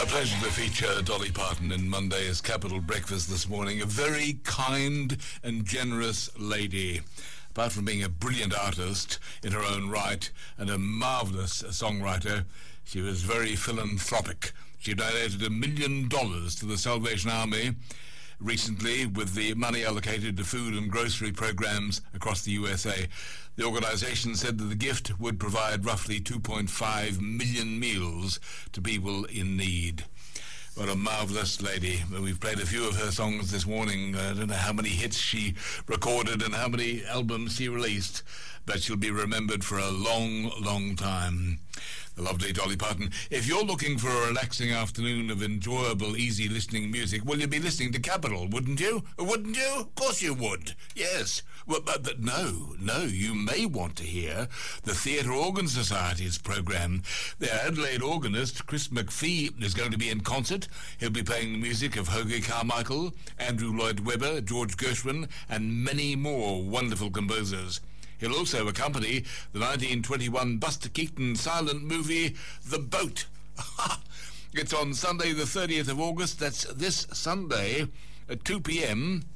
A pleasure to feature Dolly Parton in Monday's Capital Breakfast this morning. A very kind and generous lady. Apart from being a brilliant artist in her own right and a marvellous songwriter, she was very philanthropic. She donated $1 million to the Salvation Army recently with the money allocated to food and grocery programs across the USA. The organisation said that the gift would provide roughly 2.5 million meals to people in need. What a marvellous lady. We've played a few of her songs this morning. I don't know how many hits she recorded and how many albums she released, but she'll be remembered for a long, long time. The lovely Dolly Parton. If you're looking for a relaxing afternoon of enjoyable, easy listening music, well, you'd be listening to Capital, wouldn't you? Wouldn't you? Of course you would. Yes. Well, but no, you may want to hear the Theatre Organ Society's programme. Their Adelaide organist, Chris McPhee, is going to be in concert. He'll be playing the music of Hoagy Carmichael, Andrew Lloyd Webber, George Gershwin, and many more wonderful composers. He'll also accompany the 1921 Buster Keaton silent movie, The Boat. It's on Sunday the 30th of August. That's this Sunday at 2 p.m.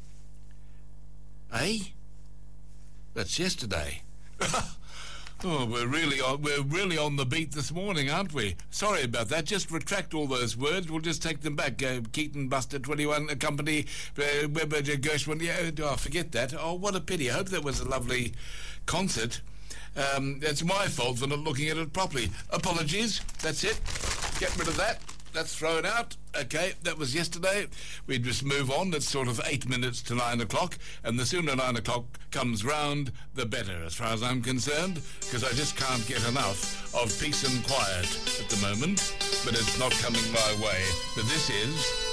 Eh? That's yesterday. Oh, we're really on the beat this morning, aren't we? Sorry about that. Just retract all those words. We'll just take them back. Keaton, Buster, 21 Company, Webber, Gershwin. Yeah, forget that. Oh, what a pity. I hope that was a lovely concert. It's my fault for not looking at it properly. Apologies. That's it. Get rid of that. That's thrown out. Okay, that was yesterday. We just move on. It's sort of 8 minutes to 9 o'clock, and the sooner 9 o'clock comes round, the better, as far as I'm concerned, because I just can't get enough of peace and quiet at the moment, but it's not coming my way. But this is